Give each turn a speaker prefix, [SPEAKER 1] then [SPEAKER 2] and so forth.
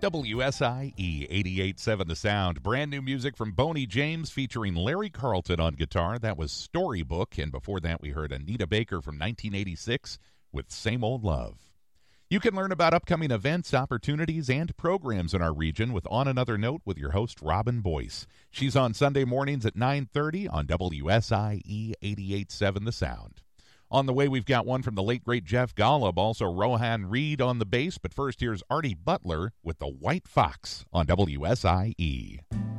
[SPEAKER 1] WSIE 88.7 The Sound. Brand new music from Boney James featuring Larry Carlton on guitar. That was Storybook. And before that, we heard Anita Baker from 1986 with Same Old Love. You can learn about upcoming events, opportunities, and programs in our region with On Another Note with your host, Robin Boyce. She's on Sunday mornings at 9:30 on WSIE 88.7 The Sound. On the way, we've got one from the late, great Jeff Golub, also Rohan Reed on the bass. But first, here's Artie Butler with The White Fox on WSIE.